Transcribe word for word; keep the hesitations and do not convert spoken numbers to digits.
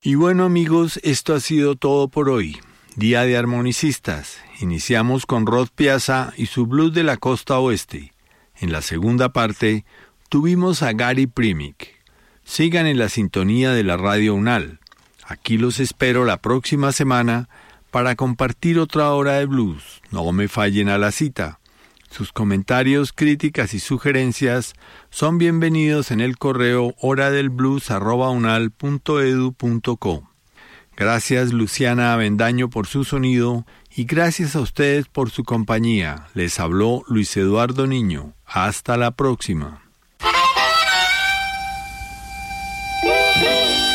Y bueno amigos, esto ha sido todo por hoy. Día de armonicistas. Iniciamos con Rod Piazza y su blues de la costa oeste. En la segunda parte, tuvimos a Gary Primick. Sigan en la sintonía de la Radio UNAL. Aquí los espero la próxima semana para compartir otra hora de blues. No me fallen a la cita. Sus comentarios, críticas y sugerencias son bienvenidos en el correo horadelblues arroba unal punto edu punto co. Gracias Luciana Avendaño por su sonido y gracias a ustedes por su compañía. Les habló Luis Eduardo Niño. Hasta la próxima.